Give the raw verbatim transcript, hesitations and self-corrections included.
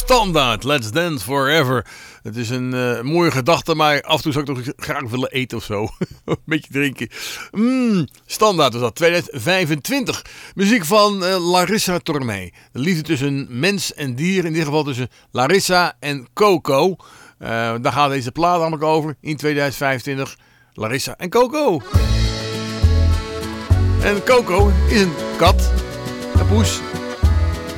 Standaard, Let's Dance Forever. Het is een uh, mooie gedachte, maar af en toe zou ik toch graag willen eten of zo. Een beetje drinken. Mm, Standaard was dat, tweeduizend vijfentwintig. Muziek van uh, Larissa Tormey. De liefde tussen mens en dier, in dit geval tussen Larissa en Coco. Uh, daar gaat deze plaat namelijk over in tweeduizend vijfentwintig. Larissa en Coco. En Coco is een kat, een poes.